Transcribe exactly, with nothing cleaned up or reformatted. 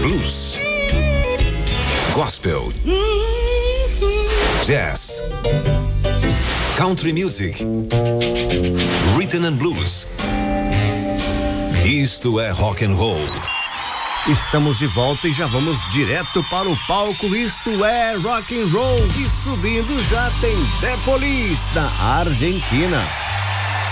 blues, gospel, jazz, country music, rhythm and blues. Isto é rock and roll. Estamos de volta e já vamos direto para o palco. Isto é rock and roll. E subindo já tem The Police da Argentina.